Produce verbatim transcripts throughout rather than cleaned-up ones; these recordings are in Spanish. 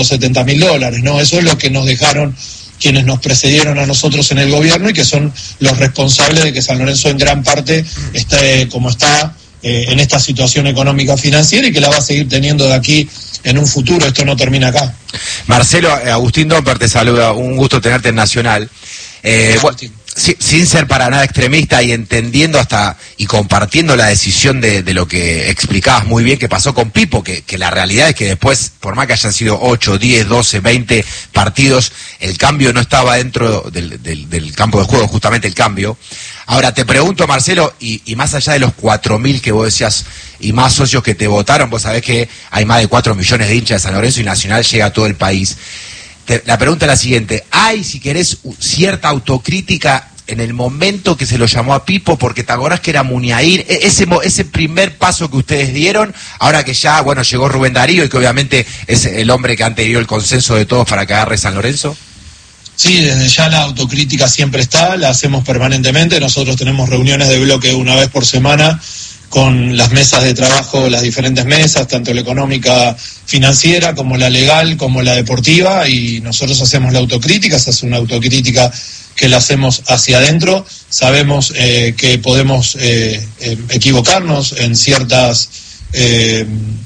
setenta mil dólares, ¿no? Eso es lo que nos dejaron quienes nos precedieron a nosotros en el gobierno y que son los responsables de que San Lorenzo en gran parte esté como está eh, en esta situación económica financiera y que la va a seguir teniendo de aquí en un futuro. Esto no termina acá. Marcelo, Agustín Domper te saluda, un gusto tenerte en Nacional. Eh, bueno, sí, sin ser para nada extremista y entendiendo hasta y compartiendo la decisión de, de lo que explicabas muy bien que pasó con Pipo, que, que la realidad es que después, por más que hayan sido ocho, diez, doce, veinte partidos, el cambio no estaba dentro del, del, del campo de juego, justamente el cambio. Ahora te pregunto, Marcelo, y, y más allá de los cuatro mil que vos decías y más socios que te votaron, vos sabés que hay más de cuatro millones de hinchas de San Lorenzo y Nacional llega a todo el país. Te, la pregunta es la siguiente: ¿hay, si querés, cierta autocrítica en el momento que se lo llamó a Pipo? Porque te acordás que era Muniain, ese, ese primer paso que ustedes dieron, ahora que ya, bueno, llegó Rubén Darío y que obviamente es el hombre que han tenido el consenso de todos para que agarre San Lorenzo. Sí, desde ya la autocrítica siempre está, la hacemos permanentemente. Nosotros tenemos reuniones de bloque una vez por semana con las mesas de trabajo, las diferentes mesas, tanto la económica financiera como la legal, como la deportiva, y nosotros hacemos la autocrítica, se hace una autocrítica que la hacemos hacia adentro. Sabemos eh, que podemos eh, eh, equivocarnos en ciertas eh,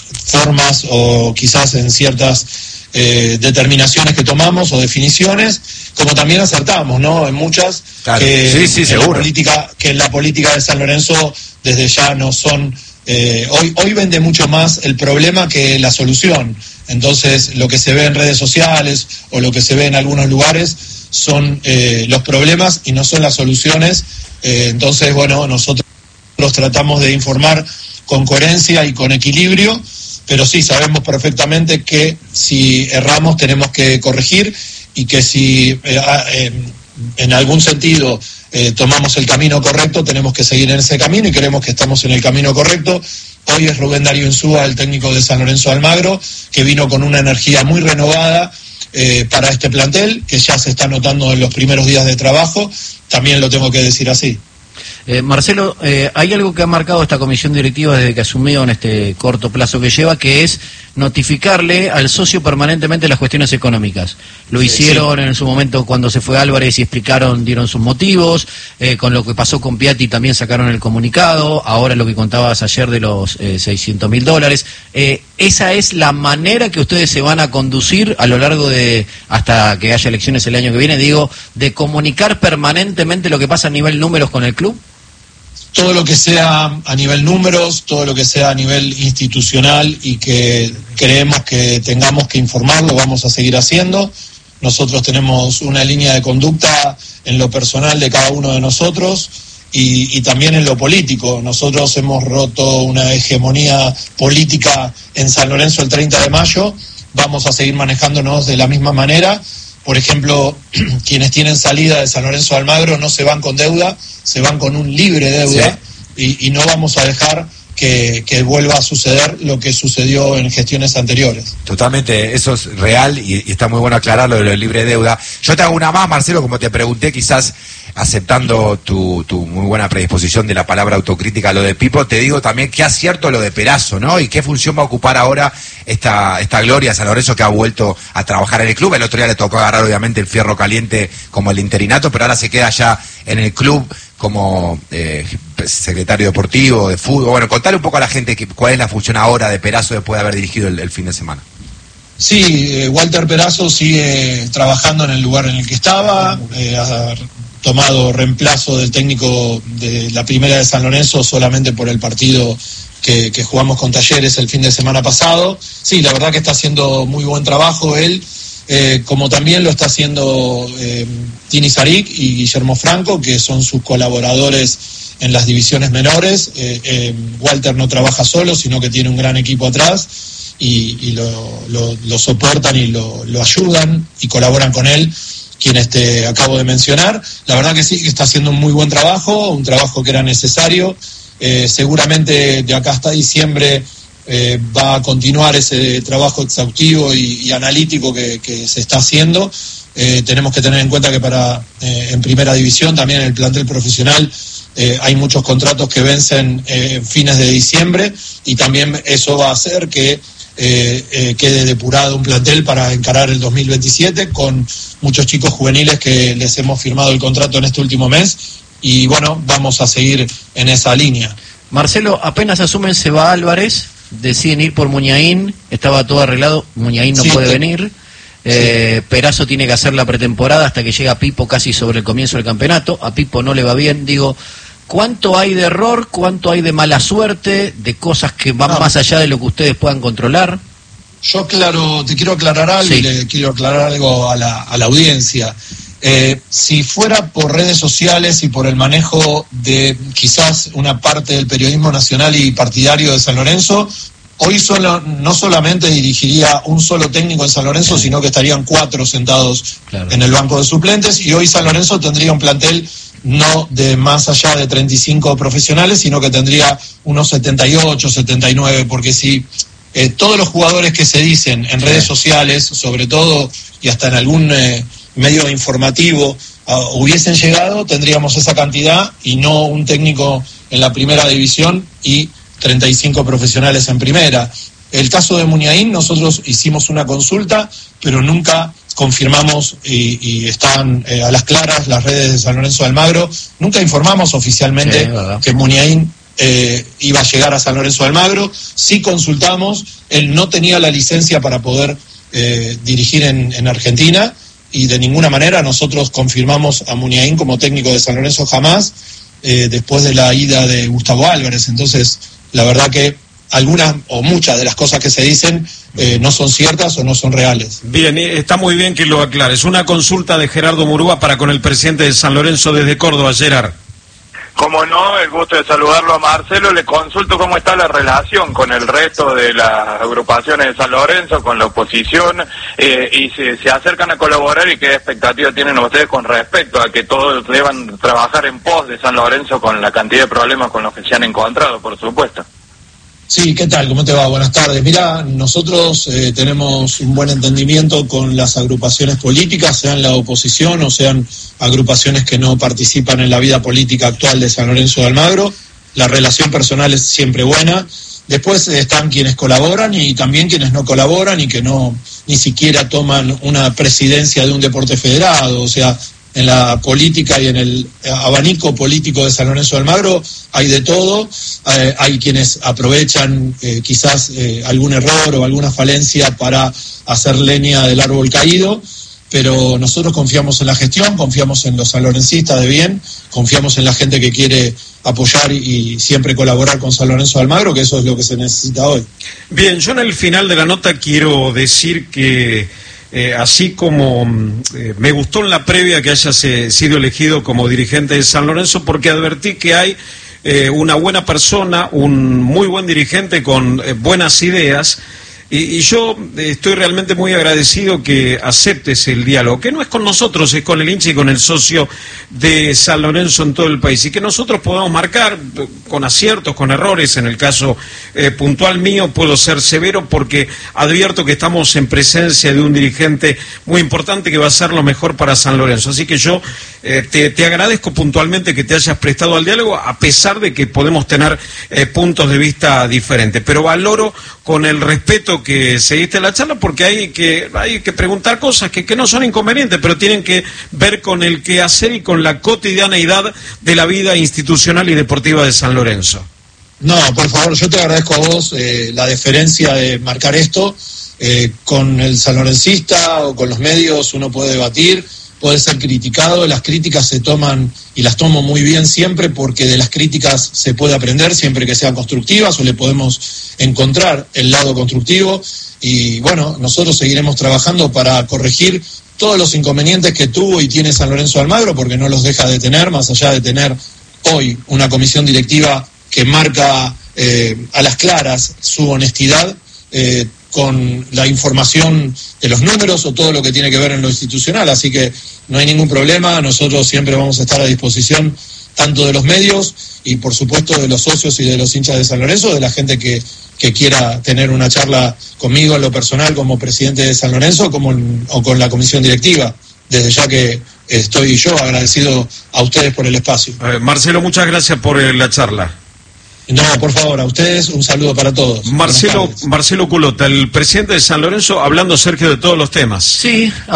formas o quizás en ciertas eh, determinaciones que tomamos o definiciones, como también acertamos, ¿no? En muchas, claro. que, sí, sí, en seguro. la política, que en la política de San Lorenzo desde ya no son, eh, hoy, hoy vende mucho más el problema que la solución. Entonces lo que se ve en redes sociales o lo que se ve en algunos lugares son eh, los problemas y no son las soluciones. Eh, entonces, bueno, nosotros tratamos de informar con coherencia y con equilibrio, pero sí sabemos perfectamente que si erramos tenemos que corregir y que si eh, eh, en algún sentido eh, tomamos el camino correcto, tenemos que seguir en ese camino y creemos que estamos en el camino correcto. Hoy es Rubén Darío Insúa, el técnico de San Lorenzo de Almagro, que vino con una energía muy renovada eh, para este plantel, que ya se está notando en los primeros días de trabajo. También lo tengo que decir así. Eh, Marcelo, eh, hay algo que ha marcado esta comisión directiva desde que asumió en este corto plazo que lleva, que es notificarle al socio permanentemente las cuestiones económicas. Lo hicieron sí. en su momento cuando se fue Álvarez y explicaron, dieron sus motivos, eh, con lo que pasó con Piatti también sacaron el comunicado, ahora lo que contabas ayer de los eh, seiscientos mil dólares. Eh, ¿Esa es la manera que ustedes se van a conducir a lo largo de, hasta que haya elecciones el año que viene, digo, de comunicar permanentemente lo que pasa a nivel números con el club? Todo lo que sea a nivel números, todo lo que sea a nivel institucional y que creemos que tengamos que informar, lo vamos a seguir haciendo. Nosotros tenemos una línea de conducta en lo personal de cada uno de nosotros y, y también en lo político. Nosotros hemos roto una hegemonía política en San Lorenzo el treinta de mayo, vamos a seguir manejándonos de la misma manera. Por ejemplo, quienes tienen salida de San Lorenzo de Almagro no se van con deuda, se van con un libre deuda, sí. y, y no vamos a dejar que, que vuelva a suceder lo que sucedió en gestiones anteriores. Totalmente, eso es real y, y está muy bueno aclararlo de lo del libre deuda. Yo te hago una más, Marcelo, como te pregunté, quizás aceptando tu, tu muy buena predisposición de la palabra autocrítica, lo de Pipo, te digo también qué acierto lo de Perazo, ¿no? Y qué función va a ocupar ahora esta, esta Gloria San Lorenzo, que ha vuelto a trabajar en el club. El otro día le tocó agarrar obviamente el fierro caliente como el interinato, pero ahora se queda ya en el club como eh, secretario deportivo, de fútbol. Bueno, contale un poco a la gente que, cuál es la función ahora de Perazo después de haber dirigido el, el fin de semana. Sí, eh, Walter Perazo sigue trabajando en el lugar en el que estaba, eh, ha tomado reemplazo del técnico de la primera de San Lorenzo solamente por el partido que, que jugamos con Talleres el fin de semana pasado. Sí, la verdad que está haciendo muy buen trabajo él, eh, como también lo está haciendo eh, Tini Zarik y Guillermo Franco, que son sus colaboradores en las divisiones menores. Eh, eh, Walter no trabaja solo, sino que tiene un gran equipo atrás y, y lo, lo, lo soportan y lo, lo ayudan y colaboran con él, quienes te acabo de mencionar. La verdad que sí, que está haciendo un muy buen trabajo, un trabajo que era necesario. Eh, seguramente de acá hasta diciembre eh, va a continuar ese trabajo exhaustivo y, y analítico que, que se está haciendo. Eh, tenemos que tener en cuenta que para eh, en primera división, también en el plantel profesional, eh, hay muchos contratos que vencen eh, fines de diciembre, y también eso va a hacer que eh, eh, quede depurado un plantel para encarar el dos mil veintisiete con muchos chicos juveniles que les hemos firmado el contrato en este último mes y bueno, vamos a seguir en esa línea. Marcelo, apenas asumen se va Álvarez, deciden ir por Muñain, estaba todo arreglado, Muñain no sí, puede te... venir. Eh, sí. Perazo tiene que hacer la pretemporada hasta que llega Pipo casi sobre el comienzo del campeonato. A Pipo no le va bien. Digo, ¿cuánto hay de error? ¿Cuánto hay de mala suerte? ¿De cosas que van no. más allá de lo que ustedes puedan controlar? Yo claro, te quiero aclarar algo sí. y le quiero aclarar algo a la, a la audiencia. Eh, si fuera por redes sociales y por el manejo de quizás una parte del periodismo nacional y partidario de San Lorenzo, hoy solo, no solamente dirigiría un solo técnico en San Lorenzo, sí. sino que estarían cuatro sentados claro. en el banco de suplentes, y hoy San Lorenzo tendría un plantel no de más allá de treinta y cinco profesionales, sino que tendría unos setenta y ocho, setenta y nueve, porque si eh, todos los jugadores que se dicen en sí. redes sociales, sobre todo, y hasta en algún eh, medio informativo, uh, hubiesen llegado, tendríamos esa cantidad y no un técnico en la primera división y treinta y cinco profesionales en primera. El caso de Muñain, nosotros hicimos una consulta, pero nunca confirmamos, y, y están eh, a las claras las redes de San Lorenzo de Almagro, nunca informamos oficialmente sí, que Muñain eh, iba a llegar a San Lorenzo de Almagro. Sí consultamos, él no tenía la licencia para poder eh, dirigir en, en Argentina, y de ninguna manera nosotros confirmamos a Muñain como técnico de San Lorenzo jamás, eh, después de la ida de Gustavo Álvarez. Entonces, la verdad que algunas o muchas de las cosas que se dicen eh, no son ciertas o no son reales. Bien, está muy bien que lo aclares. Una consulta de Gerardo Murúa para con el presidente de San Lorenzo desde Córdoba, Gerard. Como no, el gusto de saludarlo a Marcelo. Le consulto cómo está la relación con el resto de las agrupaciones de San Lorenzo, con la oposición, eh, y si se acercan a colaborar, y qué expectativas tienen ustedes con respecto a que todos deban trabajar en pos de San Lorenzo con la cantidad de problemas con los que se han encontrado, por supuesto. Sí, ¿qué tal? ¿Cómo te va? Buenas tardes. Mirá, nosotros eh, tenemos un buen entendimiento con las agrupaciones políticas, sean la oposición o sean agrupaciones que no participan en la vida política actual de San Lorenzo de Almagro. La relación personal es siempre buena. Después eh, están quienes colaboran y también quienes no colaboran y que no ni siquiera toman una presidencia de un deporte federado. O sea, en la política y en el abanico político de San Lorenzo de Almagro hay de todo. Eh, hay quienes aprovechan eh, quizás eh, algún error o alguna falencia para hacer leña del árbol caído, pero nosotros confiamos en la gestión, confiamos en los sanlorencistas de bien, confiamos en la gente que quiere apoyar y, y siempre colaborar con San Lorenzo de Almagro, que eso es lo que se necesita hoy. Bien, yo en el final de la nota quiero decir que Eh, así como eh, me gustó en la previa que hayas eh, sido elegido como dirigente de San Lorenzo, porque advertí que hay eh, una buena persona, un muy buen dirigente con eh, buenas ideas, y, y yo eh, estoy realmente muy agradecido que aceptes el diálogo, que no es con nosotros, es con el hincha y con el socio de San Lorenzo en todo el país, y que nosotros podamos marcar con aciertos, con errores. En el caso eh, puntual mío puedo ser severo porque advierto que estamos en presencia de un dirigente muy importante que va a hacer lo mejor para San Lorenzo. Así que yo eh, te, te agradezco puntualmente que te hayas prestado al diálogo, a pesar de que podemos tener eh, puntos de vista diferentes, pero valoro con el respeto que seguiste la charla, porque hay que hay que preguntar cosas que, que no son inconvenientes, pero tienen que ver con el qué hacer y con la cotidianeidad de la vida institucional y deportiva de San Lorenzo. No, por favor, yo te agradezco a vos eh, la deferencia de marcar esto. Eh, con el sanlorencista o con los medios uno puede debatir, puede ser criticado. Las críticas se toman, y las tomo muy bien siempre, porque de las críticas se puede aprender siempre que sean constructivas, o le podemos encontrar el lado constructivo. Y bueno, nosotros seguiremos trabajando para corregir todos los inconvenientes que tuvo y tiene San Lorenzo de Almagro, porque no los deja de tener, más allá de tener hoy una comisión directiva que marca eh, a las claras su honestidad eh, con la información de los números o todo lo que tiene que ver en lo institucional. Así que no hay ningún problema, nosotros siempre vamos a estar a disposición tanto de los medios y por supuesto de los socios y de los hinchas de San Lorenzo, de la gente que, que quiera tener una charla conmigo en lo personal como presidente de San Lorenzo como en, o con la comisión directiva. Desde ya que estoy yo agradecido a ustedes por el espacio. Eh, Marcelo, muchas gracias por eh, la charla. No, por favor, a ustedes un saludo para todos. Marcelo, Marcelo Culota, el presidente de San Lorenzo, hablando, Sergio, de todos los temas. Sí.